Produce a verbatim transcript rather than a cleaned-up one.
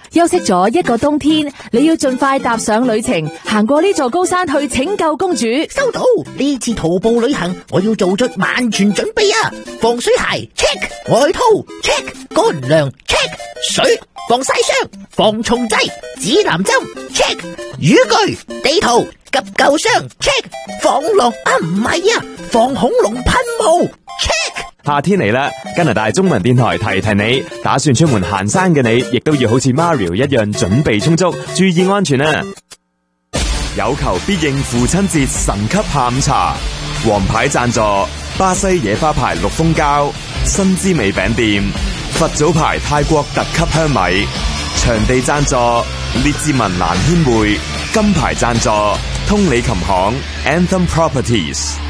休息咗一個冬天，你要盡快踏上旅程，行過呢座高山去拯救公主。 收到，呢次徒步旅行我要做出萬全準備啊！防水鞋 check， 外套 check， 乾糧 check， 水防曬霜、防蟲劑、指南針 check， 雨具、地圖、急救箱 check， 防狼啊唔係啊，防恐龍噴霧 check。 夏天嚟啦，加拿大中文電台提提你，打算出門行山嘅你，亦都要好似 Mario 一樣準備充足，注意安全啊！有求必應父親節神級下午茶，王牌贊助巴西野花牌綠蜂膠、新滋味餅店、佛祖牌泰國特級香米，場地贊助列治文蘭軒會，金牌贊助通利琴行 Anthem Properties。